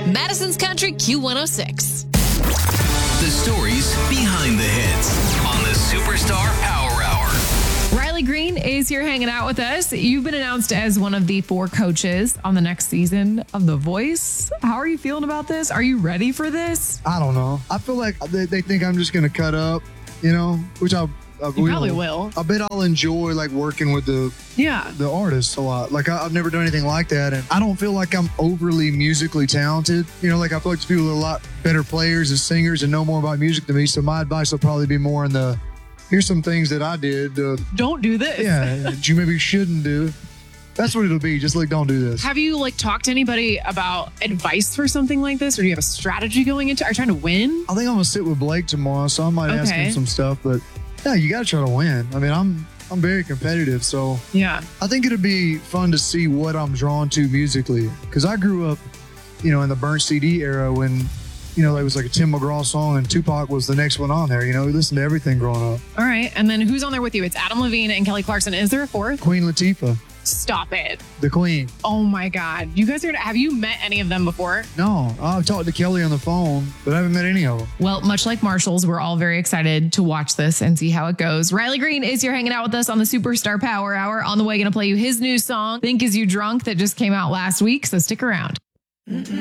Madison's Country Q106. The stories behind the hits on the Superstar Power Hour. Riley Green is here hanging out with us. You've been announced as one of the 4 coaches on the next season of The Voice. How are you feeling about this? Are you ready for this? I don't know. I feel like they think I'm just going to cut up, which I probably will. I bet I'll enjoy like working with the artists a lot. Like I've never done anything like that, and I don't feel like I'm overly musically talented. Like I feel like people are a lot better players and singers and know more about music than me. So my advice will probably be more in here's some things that I did. Don't do this. Yeah, that you maybe shouldn't do. That's what it'll be. Just like, don't do this. Have you talked to anybody about advice for something like this? Or do you have a strategy going into it? Are you trying to win? I think I'm going to sit with Blake tomorrow, so I might ask him some stuff. But yeah, you got to try to win. I mean, I'm very competitive, so yeah, I think it'd be fun to see what I'm drawn to musically. Because I grew up, in the burnt CD era when, there was like a Tim McGraw song and Tupac was the next one on there. We listened to everything growing up. All right. And then who's on there with you? It's Adam Levine and Kelly Clarkson. Is there a 4th? Queen Latifah. Stop it. The Queen. Oh my God. You guys have you met any of them before? No. I've talked to Kelly on the phone, but I haven't met any of them. Well, much like Marshalls, we're all very excited to watch this and see how it goes. Riley Green is here hanging out with us on the Superstar Power Hour. On the way, going to play you his new song, Think Is You Drunk, that just came out last week. So stick around.